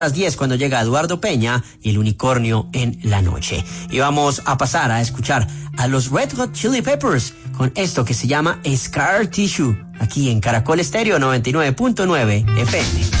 las 10 cuando llega Eduardo Peña y el unicornio en la noche. Y vamos a pasar a escuchar a los Red Hot Chili Peppers con esto que se llama Scar Tissue, aquí en Caracol Estéreo 99.9 FM.